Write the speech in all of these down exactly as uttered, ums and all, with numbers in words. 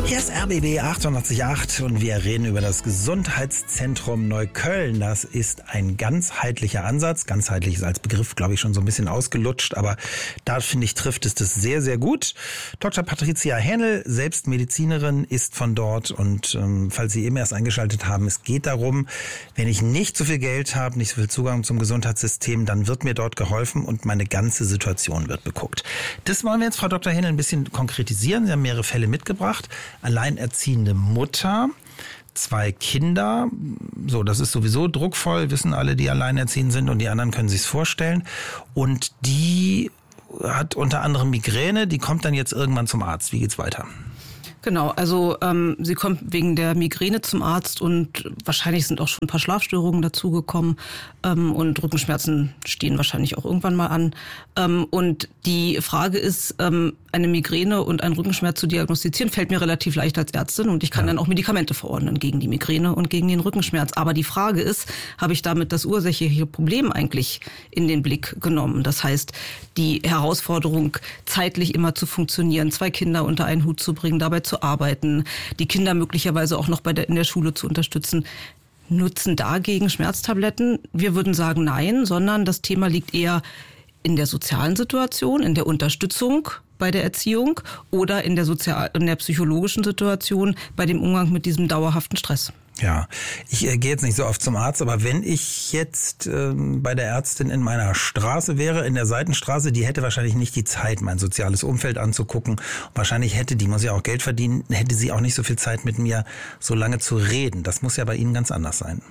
Hier ist R B B achtundachtzig Komma acht und wir reden über das Gesundheitszentrum Neukölln. Das ist ein ganzheitlicher Ansatz. Ganzheitlich ist als Begriff, glaube ich, schon so ein bisschen ausgelutscht, aber da, finde ich, trifft es das sehr, sehr gut. Doktor Patricia Hähnel, selbst Medizinerin, ist von dort und ähm, falls Sie eben erst eingeschaltet haben, es geht darum, wenn ich nicht so viel Geld habe, nicht so viel Zugang zum Gesundheitssystem, dann wird mir dort geholfen und meine ganze Situation wird beguckt. Das wollen wir jetzt, Frau Doktor Hähnel, ein bisschen konkretisieren. Sie haben mehrere Fälle mitgebracht. Alleinerziehende Mutter, zwei Kinder, so, das ist sowieso druckvoll, wissen alle, die alleinerziehend sind und die anderen können sich's vorstellen. Und die hat unter anderem Migräne, die kommt dann jetzt irgendwann zum Arzt. Wie geht's weiter? Genau, also ähm, sie kommt wegen der Migräne zum Arzt und wahrscheinlich sind auch schon ein paar Schlafstörungen dazugekommen ähm, und Rückenschmerzen stehen wahrscheinlich auch irgendwann mal an. Ähm, und die Frage ist, ähm, eine Migräne und einen Rückenschmerz zu diagnostizieren, fällt mir relativ leicht als Ärztin und ich kann ja. dann auch Medikamente verordnen gegen die Migräne und gegen den Rückenschmerz. Aber die Frage ist, habe ich damit das ursächliche Problem eigentlich in den Blick genommen? Das heißt, die Herausforderung, zeitlich immer zu funktionieren, zwei Kinder unter einen Hut zu bringen, dabei zu arbeiten, die Kinder möglicherweise auch noch bei der, in der Schule zu unterstützen. Nutzen dagegen Schmerztabletten? Wir würden sagen nein, sondern das Thema liegt eher in der sozialen Situation, in der Unterstützung bei der Erziehung oder in der sozial, in der psychologischen Situation bei dem Umgang mit diesem dauerhaften Stress. Ja, ich äh, gehe jetzt nicht so oft zum Arzt, aber wenn ich jetzt ähm, bei der Ärztin in meiner Straße wäre, in der Seitenstraße, die hätte wahrscheinlich nicht die Zeit, mein soziales Umfeld anzugucken. Wahrscheinlich hätte, die muss ja auch Geld verdienen, hätte sie auch nicht so viel Zeit mit mir so lange zu reden. Das muss ja bei Ihnen ganz anders sein.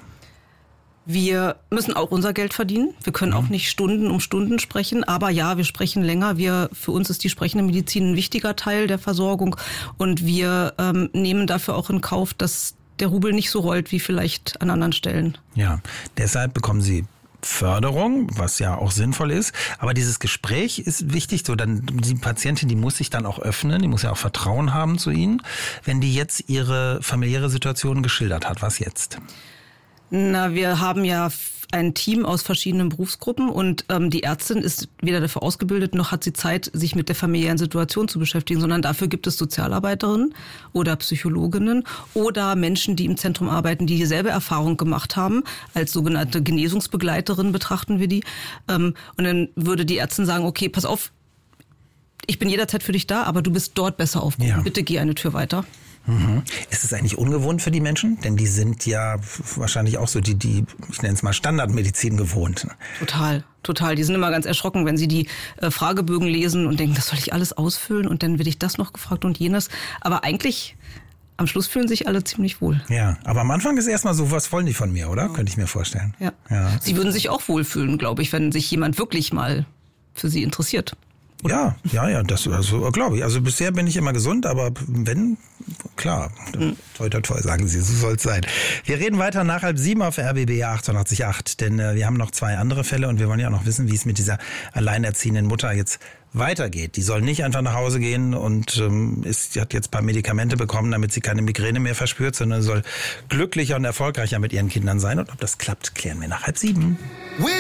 Wir müssen auch unser Geld verdienen. Wir können auch nicht Stunden um Stunden sprechen. Aber ja, wir sprechen länger. Wir, für uns ist die sprechende Medizin ein wichtiger Teil der Versorgung. Und wir ähm, nehmen dafür auch in Kauf, dass der Rubel nicht so rollt wie vielleicht an anderen Stellen. Ja, deshalb bekommen Sie Förderung, was ja auch sinnvoll ist. Aber dieses Gespräch ist wichtig. So, dann die Patientin, die muss sich dann auch öffnen. Die muss ja auch Vertrauen haben zu Ihnen. Wenn die jetzt ihre familiäre Situation geschildert hat, was jetzt? Na, wir haben ja ein Team aus verschiedenen Berufsgruppen und ähm, die Ärztin ist weder dafür ausgebildet, noch hat sie Zeit, sich mit der familiären Situation zu beschäftigen, sondern dafür gibt es Sozialarbeiterinnen oder Psychologinnen oder Menschen, die im Zentrum arbeiten, die dieselbe Erfahrung gemacht haben. Als sogenannte Genesungsbegleiterin betrachten wir die. Ähm, und dann würde die Ärztin sagen, okay, pass auf, ich bin jederzeit für dich da, aber du bist dort besser aufgehoben. Ja. Bitte geh eine Tür weiter. Mhm. Ist es eigentlich ungewohnt für die Menschen? Denn die sind ja wahrscheinlich auch so die, die ich nenne es mal Standardmedizin gewohnt. Total, total. Die sind immer ganz erschrocken, wenn sie die äh, Fragebögen lesen und denken, das soll ich alles ausfüllen und dann werde ich das noch gefragt und jenes. Aber eigentlich, am Schluss fühlen sich alle ziemlich wohl. Ja, aber am Anfang ist erstmal so, was wollen die von mir, oder? Ja. Könnte ich mir vorstellen. Ja. ja. Sie würden sich auch wohlfühlen, glaube ich, wenn sich jemand wirklich mal für sie interessiert. Oder? Ja, ja, ja, das also, glaube ich. Also bisher bin ich immer gesund, aber wenn, klar, mhm. toi, toi, toi, sagen Sie, so soll es sein. Wir reden weiter nach halb sieben auf R B B achtundachtzig Komma acht, denn äh, wir haben noch zwei andere Fälle und wir wollen ja auch noch wissen, wie es mit dieser alleinerziehenden Mutter jetzt weitergeht. Die soll nicht einfach nach Hause gehen und ähm, ist, hat jetzt ein paar Medikamente bekommen, damit sie keine Migräne mehr verspürt, sondern soll glücklicher und erfolgreicher mit ihren Kindern sein. Und ob das klappt, klären wir nach halb sieben.